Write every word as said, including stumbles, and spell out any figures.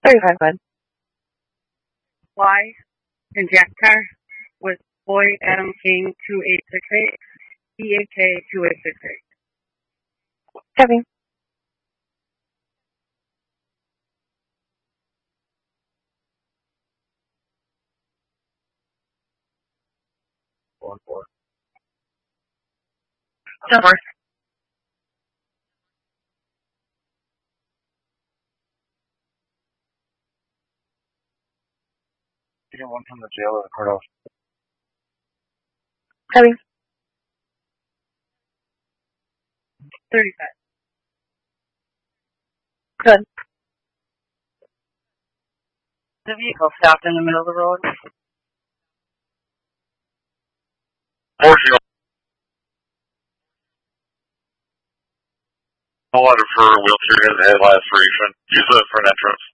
thirty-five, bud. Y in Jack car with Boy Adam King two eight six eight, E A K two eight six eight. Copy. One four. ten four. You get one from the jail or the courthouse. Copy. thirty-five. Good. The vehicle stopped in the middle of the road. Morphine. A lot of her wheelchair has had laceration. Use it for an entrance.